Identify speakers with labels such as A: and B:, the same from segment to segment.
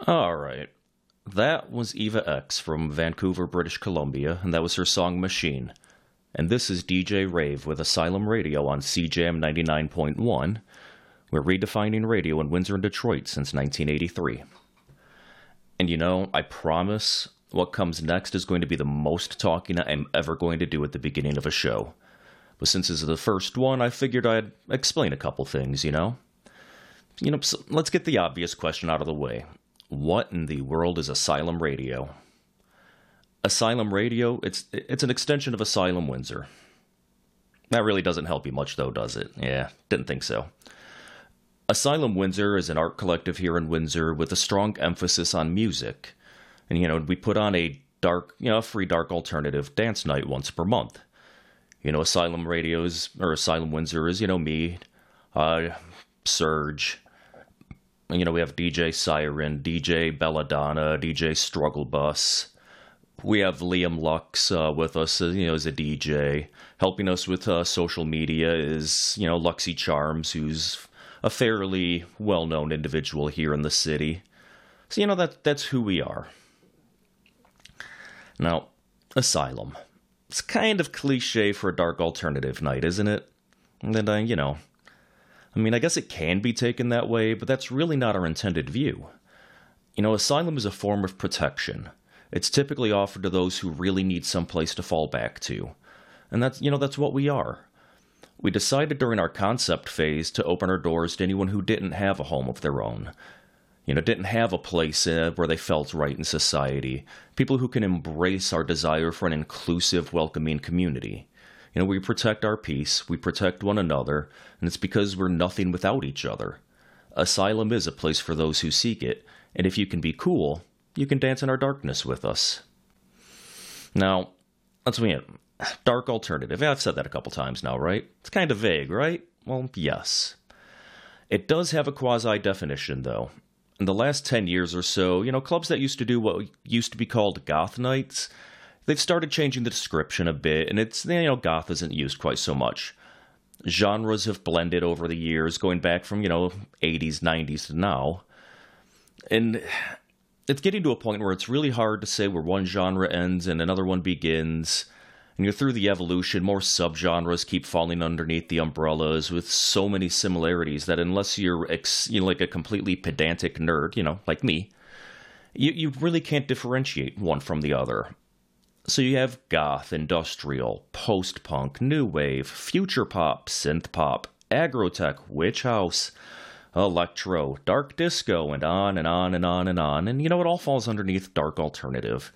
A: Alright. That was Eva X from Vancouver, British Columbia, and that was her song Machine. And this is DJ Rave with Asylum Radio on CJAM 99.1. We're redefining radio in Windsor and Detroit since 1983. And you know, I promise what comes next is going to be the most talking I'm ever going to do at the beginning of a show. But since this is the first one, I figured I'd explain a couple things, you know? So let's get the obvious question out of the way. What in the world is Asylum Radio? Asylum Radio, it's an extension of Asylum Windsor. That really doesn't help you much though, does it? Yeah, didn't think so. Asylum Windsor is an art collective here in Windsor with a strong emphasis on music. And we put on a free dark alternative dance night once per month. Asylum Windsor is, me, Surge. We have DJ Siren, DJ Belladonna, DJ Struggle Bus. We have Liam Lux with us, as a DJ. Helping us with social media is, Luxy Charms, who's a fairly well-known individual here in the city. So, that's who we are. Now, Asylum. It's kind of cliche for a dark alternative night, isn't it? And, I guess it can be taken that way, but that's really not our intended view. Asylum is a form of protection. It's typically offered to those who really need some place to fall back to. And that's what we are. We decided during our concept phase to open our doors to anyone who didn't have a home of their own. Didn't have a place where they felt right in society. People who can embrace our desire for an inclusive, welcoming community. We protect our peace, we protect one another, and it's because we're nothing without each other. Asylum is a place for those who seek it, and if you can be cool, you can dance in our darkness with us. Now, let's be it. Dark alternative. Yeah, I've said that a couple times now, right? It's kind of vague, right? Well, yes. It does have a quasi-definition, though. In the last 10 years or so, clubs that used to do what used to be called goth nights, they've started changing the description a bit, and it's, goth isn't used quite so much. Genres have blended over the years, going back from, 80s, 90s to now. And it's getting to a point where it's really hard to say where one genre ends and another one begins. And through the evolution, more subgenres keep falling underneath the umbrellas with so many similarities that unless you're like a completely pedantic nerd, like me, you really can't differentiate one from the other. So you have goth, industrial, post-punk, new wave, future pop, synth pop, agrotech, witch house, electro, dark disco, and on and on and on and on. And it all falls underneath dark alternative.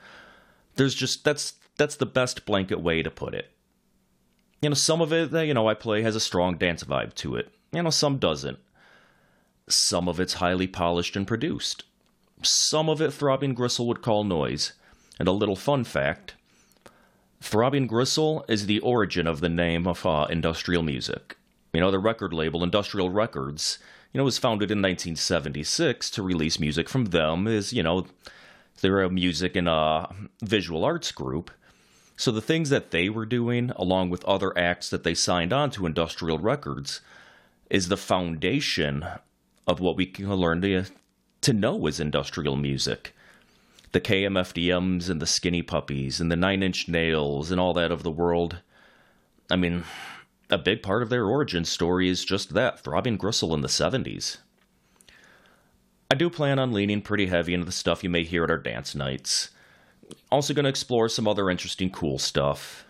A: That's the best blanket way to put it. Some of it that, I play has a strong dance vibe to it. Some doesn't. Some of it's highly polished and produced. Some of it Throbbing Gristle would call noise. And a little fun fact, Throbbing Gristle is the origin of the name of industrial music. The record label Industrial Records, was founded in 1976 to release music from them as, they're a music and visual arts group. So the things that they were doing, along with other acts that they signed on to Industrial Records, is the foundation of what we can learn to know as industrial music. The KMFDMs and the Skinny Puppies and the Nine Inch Nails and all that of the world. A big part of their origin story is just that, Throbbing Gristle in the 70s. I do plan on leaning pretty heavy into the stuff you may hear at our dance nights. Also going to explore some other interesting cool stuff.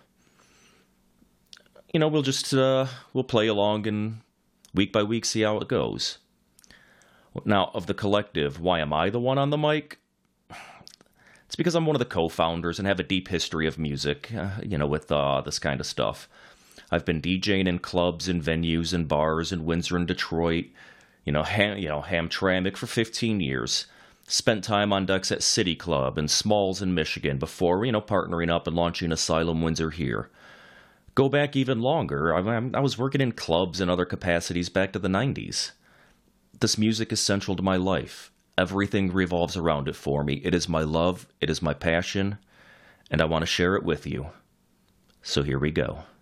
A: We'll play along and week by week see how it goes. Now, of the collective, why am I the one on the mic? It's because I'm one of the co-founders and have a deep history of music, with this kind of stuff. I've been DJing in clubs and venues and bars in Windsor and Detroit, Hamtramck for 15 years. Spent time on decks at City Club and Smalls in Michigan before, partnering up and launching Asylum Windsor here. Go back even longer, I was working in clubs and other capacities back to the 90s. This music is central to my life. Everything revolves around it for me. It is my love, it is my passion, and I want to share it with you. So here we go.